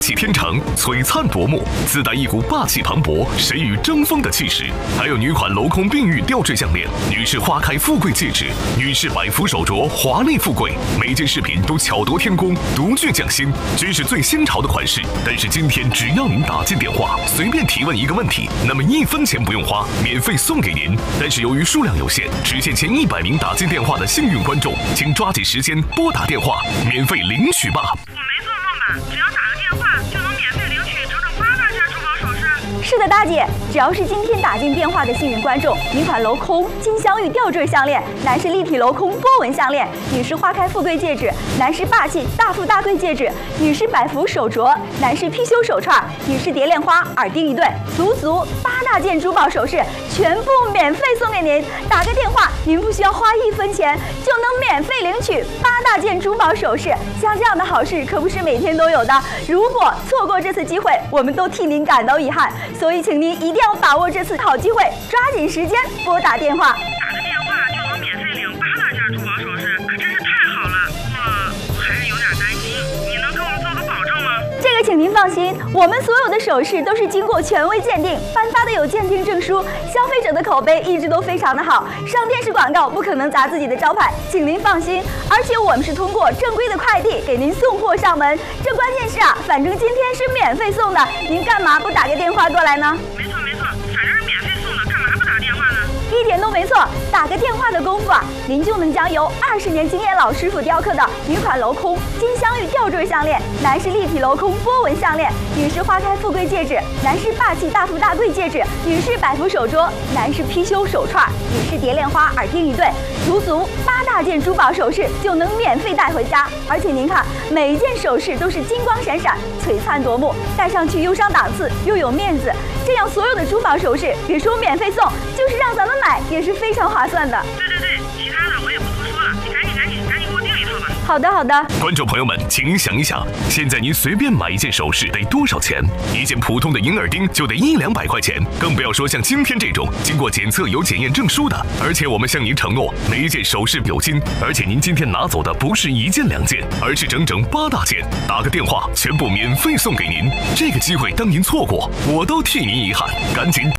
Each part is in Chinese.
气天成，璀璨夺目，自带一股霸气磅礴、谁与争锋的气势。还有女款镂空碧玉吊坠项链，女士花开富贵戒指，女士百福手镯，华丽富贵。每件饰品都巧夺天工，独具匠心，均是最新潮的款式。但是今天只要您打进电话，随便提问一个问题，那么1分钱不用花，免费送给您。但是由于数量有限，只限前100名打进电话的幸运观众，请抓紧时间拨打电话，免费领取吧。 我没做梦吧？只要打个电话就能免费领取整整8大件珠宝首饰。 是的，大姐，只要是今天打进电话的幸运观众，女款镂空金镶玉吊坠项链，男士立体镂空波纹项链，女士花开富贵戒指，男士霸气大富大贵戒指，女士百福手镯，男士貔貅手串，女士蝶恋花耳钉一对，足8大件珠宝首饰全部免费送给您。打个电话，您不需要花1分钱就能免费领取8大件珠宝首饰。像这样的好事可不是每天都有的，如果错过这次机会，我们都替您感到遗憾。所以请您一定要把握这次好机会，抓紧时间拨打电话。 打个电话就能免费领8大件珠宝首饰，可真是太好了。我还是有点担心，你能给我们做个保证吗？ 这个请您放心，我们所有的首饰都是经过权威鉴定，颁发的有鉴定证书，消费者的口碑一直都非常的好。上电视广告不可能砸自己的招牌，请您放心。而且我们是通过正规的快递给您送货上门。这关键是反正今天是免费送的，您干嘛不打个电话过来呢？ 没错，反正是免费送的，干嘛不打电话呢？ 一点都没错，打个电话的功夫您就能将由20年经验老师傅雕刻的女款镂空金镶玉吊坠项链，男士立体镂空波纹项链，女士花开富贵戒指，男士霸气大富大贵戒指，女士百福手镯，男士貔貅手串，女士蝶恋花耳钉一对，足8大件珠宝首饰就能免费带回家。而且您看，每一件首饰都是金光闪闪、璀璨夺目，戴上去又上档次又有面子。这样所有的珠宝首饰，别说免费送，就是让咱们买也是非常划算的。 对，其他的我也不多说了，你赶紧给我订一套吧。 好的。 观众朋友们，请您想一想，现在您随便买一件首饰得多少钱？一件普通的银耳钉就得100-200块钱，更不要说像今天这种经过检测有检验证书的。而且我们向您承诺，每一件首饰有金，而且您今天拿走的不是1件2件，而是整整8大件。打个电话，全部免费送给您。这个机会当您错过，我都替您遗憾。赶紧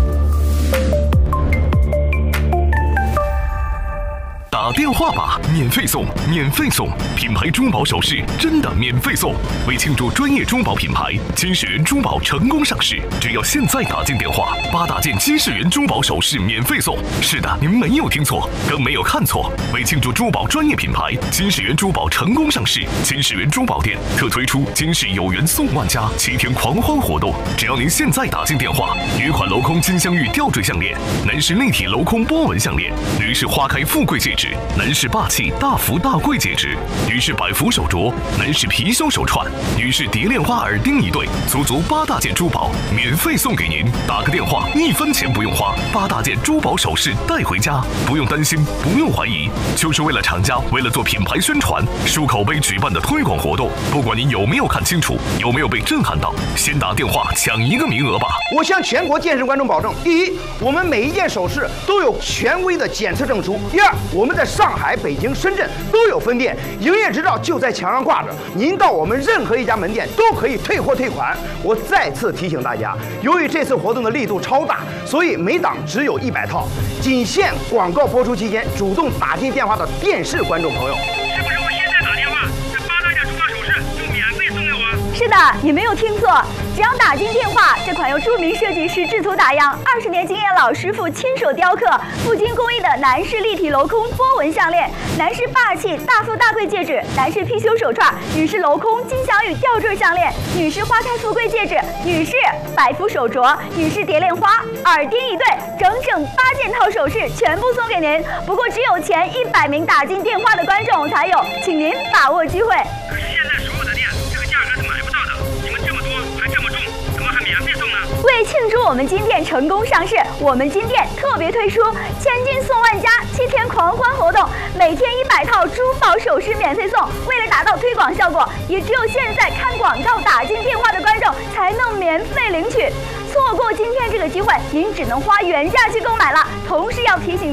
打电话吧，免费送，品牌珠宝首饰真的免费送。为庆祝专业珠宝品牌金世缘珠宝成功上市，只要现在打进电话，8大件金世缘珠宝首饰免费送。是的，您没有听错，更没有看错。为庆祝珠宝专业品牌金世缘珠宝成功上市，金世缘珠宝店特推出金世有缘送万家7天狂欢活动。只要您现在打进电话，女款镂空金镶玉吊坠项链，男士立体镂空波纹项链，女士花开富贵戒指，男士霸气大福大贵戒指，女士百福手镯，男士貔貅手串，女士蝶恋花耳钉一对，足8大件珠宝免费送给您。打个电话，1分钱不用花，8大件珠宝首饰带回家，不用担心，不用怀疑，就是为了厂家为了做品牌宣传、树口碑举办的推广活动。不管您有没有看清楚，有没有被震撼到，先打电话抢一个名额吧。 我向全国健身观众保证：第一，我们每一件首饰都有权威的检测证书；第二，我们在上海、北京、深圳都有分店，营业执照就在墙上挂着，您到我们任何一家门店都可以退货退款。我再次提醒大家，由于这次活动的力度超大，所以每档只有100套，仅限广告播出期间主动打进电话的电视观众朋友。 是不是我现在打电话，这8大件珠宝首饰就免费送给我？ 是的，你没有听错，只要打进电话，这款由著名设计师制图打样、20年经验老师傅亲手雕刻、赴京工艺的男士立体镂空波纹项链，男士霸气大富大贵戒指，男士貔貅手串，女士镂空金镶玉吊坠项链，女士花开富贵戒指，女士百福手镯，女士蝶恋花耳钉一对，整8件套首饰全部送给您。不过只有前100名打进电话的观众才有，请您把握机会。 可是现在所有的店这个价格是买不到的，你们这么多还这么重，怎么还免费送呢？ 为庆祝我们金店成功上市，我们金店特别推出千金送万家7天狂欢活动，每天100套珠宝首饰免费送。为了达到推广效果，也只有现在看广告打进电话的观众才能免费领取。错过今天这个机会，您只能花原价去购买了。同时要提醒